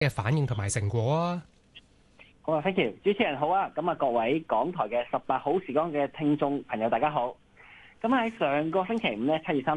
嘅反應同埋成果啊？ 好啊，thank you，主持人好啊，咁啊各位港台嘅18好時光嘅聽眾朋友大家好。咁喺上個星期五咧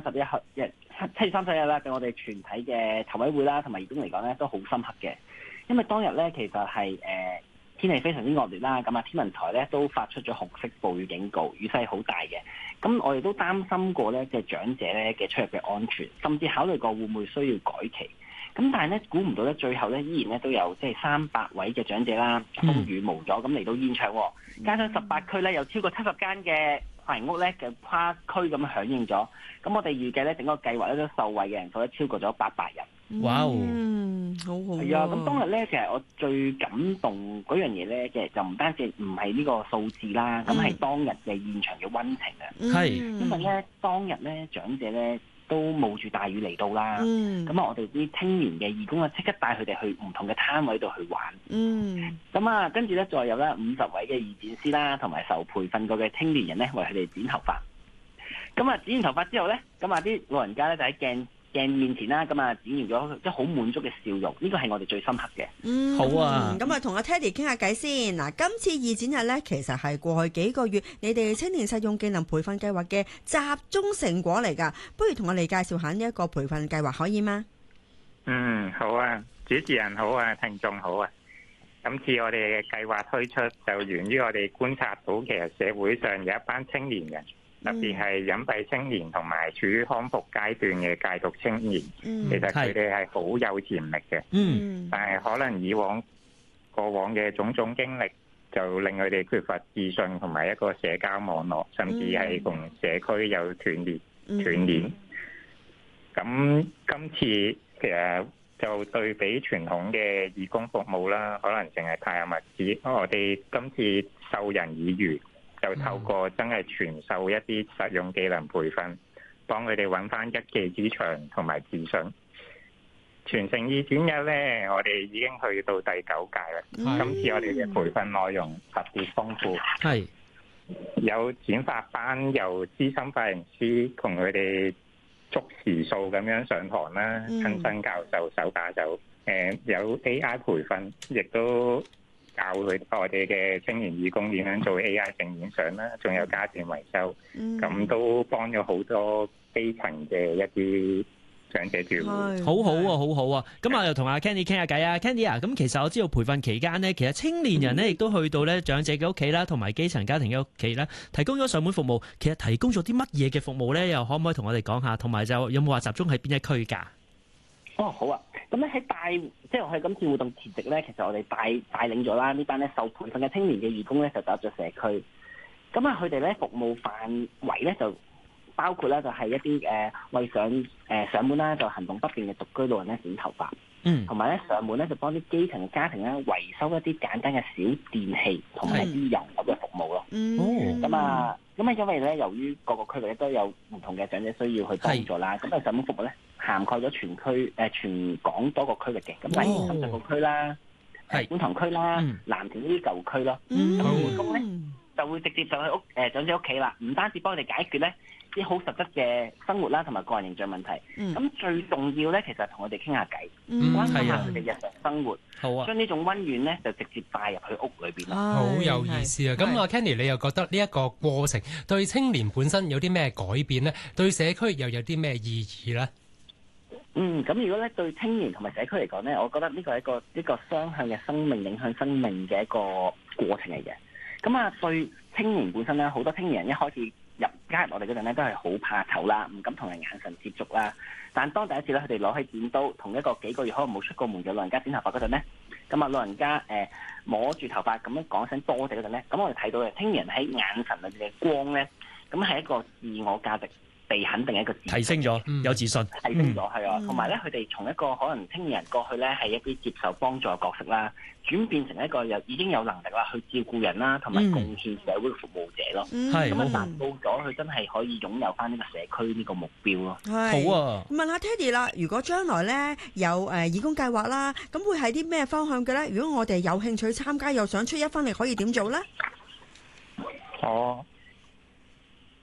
7月30日啦，對我哋全體嘅籌委會啦同埋義工嚟講咧都好深刻嘅，因為當日咧其實係天氣非常之惡劣啦，咁啊天文台咧都發出咗紅色暴雨警告，雨勢好大嘅。咁我哋都擔心過咧嘅長者咧嘅出入嘅安全，甚至考慮過會唔會需要改期。咁但係咧，估唔到咧，最後咧依然咧都有即係300位嘅長者啦，風雨無阻咁嚟到現場，加上18區咧有超過70間嘅髮型屋咧嘅跨區咁響應咗，咁我哋預計咧整個計劃咧都受惠嘅人數咧超過咗800人。 哇！ 好好。 係啊，咁當日咧其實我最感動嗰樣嘢咧，其實就唔單止唔係呢個數字啦，咁係當日嘅現場嘅溫情啊。 係， 因為咧當日咧長者咧都冒住大雨嚟到啦，咁啊我哋啲青年嘅義工啊即刻帶佢哋去唔同嘅攤位度去玩，咁啊跟住咧再有咧50位嘅義剪師啦，同埋受培訓過嘅青年人咧為佢哋剪頭髮，咁啊剪完頭髮之後咧，咁啊啲老人家咧就喺鏡面前啦，咁啊剪完咗即係好滿足嘅笑容，呢個係我哋最深刻嘅。 好啊， 咁啊同阿 Teddy 傾下偈先。嗱，今次義剪日咧，其實係過去幾個月你哋青年實用技能培訓計劃嘅集中成果嚟㗎。不如同我哋介紹下呢一個培訓計劃可以嗎？ 好啊，主持人好啊，聽眾好啊。今次我哋嘅計劃推出就源於我哋觀察到，其實社會上有一班青年人。特別係隱蔽青年同埋處於康復階段嘅戒毒青年，其實佢哋係好有潛力嘅。但係可能過往嘅種種經歷，就令佢哋缺乏自信同埋一個社交網絡，甚至係同社區有斷鏈。咁今次其實就對比傳統嘅義工服務啦，可能淨係派下物資。我哋今次授人以漁。就透過真係傳授一啲實用技能培訓，幫佢哋揾翻一技之長同埋自信。全城義剪日咧，我哋已經去到第9屆啦。今次我哋嘅培訓內容特別豐富， 係有剪髮班，由資深髮型師同佢哋捉時數咁樣上堂啦，親身教授手把手。有 AI 培訓，亦都教我哋嘅青年義工點樣做 AI 正面相啦，仲有家電維修，咁都幫咗好多基層嘅一啲長者住戶。 好好啊，好好啊！咁啊，又同阿 Candy 傾下偈啊 ，Candy 啊，咁其實我知道培訓期間呢，其實青年人呢亦都去到咧長者嘅屋企啦，同埋基層家庭嘅屋企啦，提供咗上門服務。其實提供咗啲乜嘢嘅服務咧？又可唔可以同我哋講下？同埋就有冇話集中喺邊一區㗎？ 好啊！咁咧即係我喺今次活動前夕咧，其實我哋帶領咗啦呢班咧受培訓嘅青年嘅義工咧，就走入咗社區。咁啊，佢哋咧服務範圍咧就包括咧就係一啲為上門啦，就行動不便嘅獨居老人咧剪頭髮，同埋咧上門咧就幫啲基層家庭咧維修一啲簡單嘅小電器同埋啲人手嘅服務咯。咁啊，因為咧由於各個區域咧都有唔同嘅長者需要去幫助啦，咁啊上門服務咧涵蓋咗全港多個區域嘅，咁例如深圳個區啦、觀塘區啦、藍田呢啲舊區咯。咁義工咧就會直接上去長者屋企啦，唔單止幫佢哋解決咧啲好實質嘅生活啦同埋個人形象問題。咁最重要咧，其實同我哋傾下偈，關心下佢哋日常生活，將呢種溫暖咧就直接帶入去屋裏邊咯。 好有意思啊！咁啊 ，Candy 你又覺得呢一個過程對青年本身有啲咩改變咧？對社區又有啲咩意義咧？ 咁如果咧對青年同埋社區嚟講咧，我覺得呢個係一個雙向嘅生命影響生命嘅一個過程嚟嘅。咁啊，對青年本身咧，好多青年人一開始加入我哋嗰陣咧，都係好怕醜啦，唔敢同人眼神接觸啦。但當第一次咧，佢哋攞起剪刀，同一個幾個月可能冇出過門嘅老人家剪頭髮嗰陣咧，咁啊老人家摸住頭髮咁樣講聲多謝嗰陣咧，咁我哋睇到嘅青年人喺眼神裏邊嘅光咧，咁係一個自我價值被肯定一個提升咗，有自信， 提升咗係啊，同埋咧佢哋從一個可能青年人過去咧係一啲接受幫助嘅角色啦，轉變成一個已經有能力啦去照顧人啦，同埋貢獻社會嘅服務者咯。咁啊達到咗佢真係可以擁有翻呢個社區呢個目標咯。 好啊！ 問下 Teddy 啦，如果將來咧有義工計劃啦，咁會係啲咩方向嘅咧？如果我哋有興趣參加，又想出一分力，可以點做咧？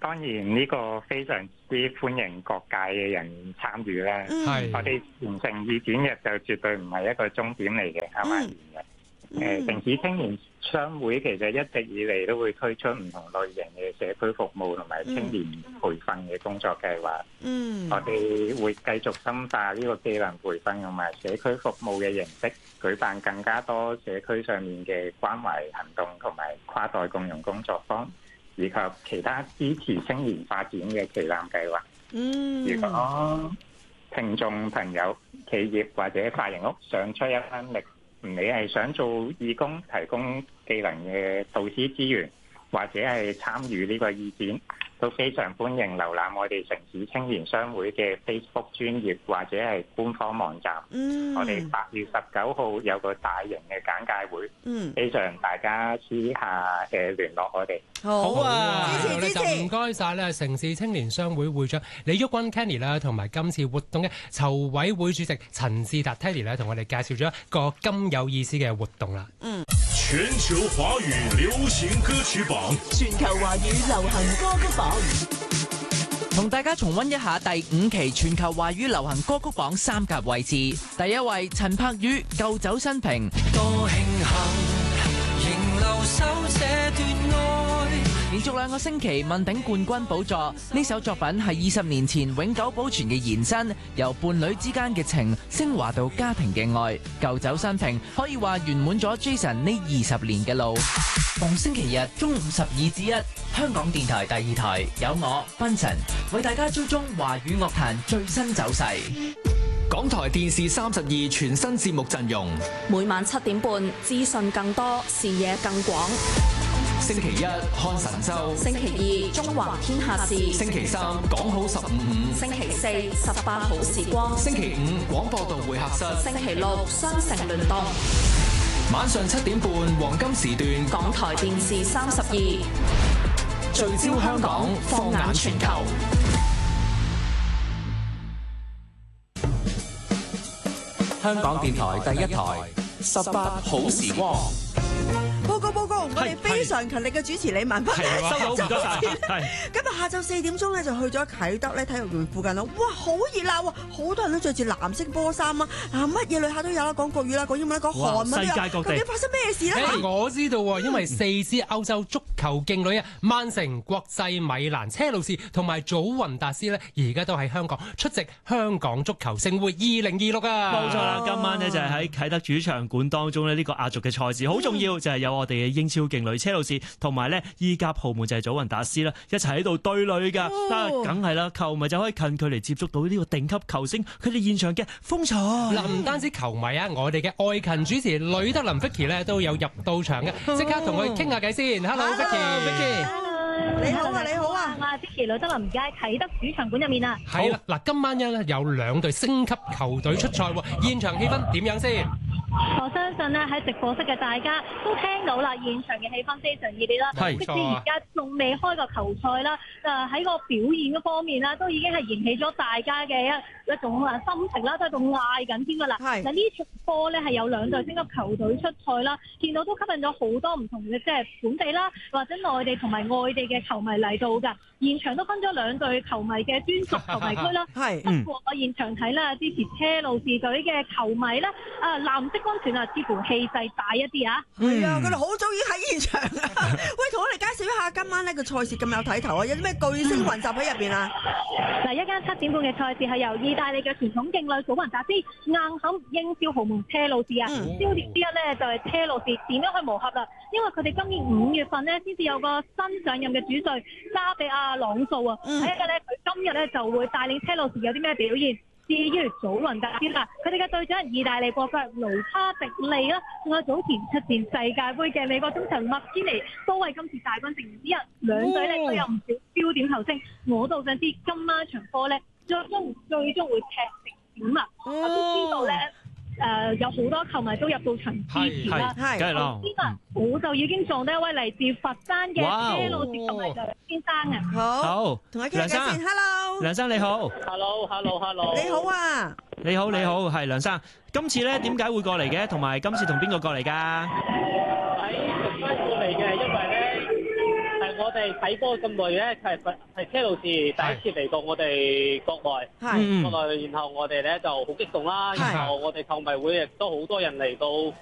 當然呢個非常之歡迎各界嘅人參與啦。 係我哋完成二展日就絕對唔係一個終點嚟嘅，係咪？城市青年商會其實一直以嚟都會推出唔同類型嘅社區服務同埋青年培訓嘅工作計劃。我哋會繼續深化呢個技能培訓同埋社區服務嘅形式，舉辦更加多社區上面嘅關懷行動同埋跨代共融工作坊，以及其他支持青年發展嘅旗艦計劃。如果聽眾朋友、企業或者大型屋想出一分力，唔理係想做義工提供技能嘅導師資源，或者係參與呢個二展，都非常歡迎瀏覽我哋城市青年商會嘅 Facebook 專頁或者係官方網站。我哋8月19號有個大型嘅簡介會，非常大家私下聯絡我哋。 好啊， 支持。就唔該晒咧，城市青年商會會長李旭君 Kenny 啦，同埋今次活動嘅籌委會主席陳志達 Teddy 咧，同我哋介紹咗一個咁有意思嘅活動啦。 全球華語流行歌曲榜， 全球華語流行歌曲榜， 同大家重溫一下第5期全球華語流行歌曲榜3甲位置。第一位陳柏宇《舊酒新瓶》， 多慶幸仍留守這段愛， 連續2個星期問鼎冠軍寶座。呢首作品係20年前永久保存嘅延伸，由伴侶之間嘅情升華到家庭嘅愛。舊酒新瓶可以話圓滿咗 Jason 呢20年嘅路。逢星期日中午12至1，香港電台第2台有我賓晨為大家追蹤華語樂壇最新走勢。 港台電視32全新節目陣容， 每晚7點半，資訊更多，視野更廣。 星期1看神州， 星期2中華天下事， 星期3講好155， 星期4 18好時光， 星期5廣播道會客室， 星期6雙城聯動。 晚上7點半黃金時段， 港台電視32 聚焦香港，放眼全球。香港電台第1台18好時光。 報告，我哋非常勤力嘅主持李文斌， 收到唔該晒。 今日下晝4點鐘咧就去咗啟德咧體育園附近咯，哇，好熱鬧啊！好多人都着住藍色波衫啊，乜嘢旅客都有啦，講國語啦，講英文啦，講韓文都有。世界各地究竟發生咩事咧？ 我知道喎，因為4支歐洲足球勁旅啊，曼城、國際米蘭、車路士同埋祖雲達斯咧，而家都喺香港出席香港足球盛會2026啊！ 冇錯啦，今晚呢就係喺啟德主場館當中呢，呢個壓軸嘅賽事好重要，就係有我哋嘅英超勁旅車路士同埋咧意甲豪門就係祖雲達斯啦，一齊喺度對壘噶，梗係啦，球迷就可以近距離接觸到呢個頂級球星佢哋現場嘅風采。 嗱，唔單止球迷啊，我哋嘅愛勤主持呂德林 Vicky 咧都有入到場嘅，即刻同佢傾下偈先。Hello Vicky， 你好啊，你好啊， 我係 Vicky 呂德林，而家喺啟德主場館入面啊。 係啦，嗱，今晚咧有2隊升級球隊出賽喎，現場氣氛點樣先？ 我相信咧喺直播室嘅大家都聽到啦，現場嘅氣氛非常熱烈啦。即使而家仲未開個球賽啦，喺個表演嗰方面啦，都已經係燃起咗大家嘅一種心情啦，都喺度嗌緊添㗎啦。嗱，呢場波咧係有2隊升級球隊出賽啦，見到都吸引咗好多唔同嘅即係本地啦，或者內地同埋外地嘅球迷嚟到㗎。現場都分咗2隊球迷嘅專屬球迷區啦。不過我現場睇啦，支持車路士隊嘅球迷咧，藍色軍團啊，似乎氣勢大一啲啊。 係啊，佢哋好早已經喺現場啊。喂，同我哋介紹一下今晚呢個賽事咁有睇頭啊，有啲咩巨星雲集喺入邊啊？ 嗱，一間7點半嘅賽事係由意大利嘅傳統勁旅祖雲達斯硬撼英超豪門車路士啊。焦點之一咧就係車路士點樣去磨合啦，因為佢哋今年5月份咧先至有個新上任嘅主帥加比亞朗素啊，睇下咧佢今日咧就會帶領車路士有啲咩表現。至於祖雲達斯啦，佢哋嘅隊長係意大利國腳盧卡迪利啦，仲有早前出戰世界盃嘅美國中場麥堅尼都係今次大軍成員之一。2隊咧都有唔少焦點球星，我都想知今晚場波咧最終會踢成點啊！我都知道咧。有好多球迷都入到場支持啦。頭先啊，我就已經撞到一位嚟自佛山嘅車路士球迷梁先生啊。 好， 同佢傾偈先。Hello， 梁生你好。 Hello。 你好啊。 你好，係梁生。今次咧點解會過嚟嘅？同埋今次同邊個過嚟㗎？ 喺佛山過嚟嘅，因為咧係我我哋睇波咁耐咧，係車路士第一次嚟到我哋國內，然後我哋咧就好激動啦，然後我哋球迷會亦都好多人嚟到。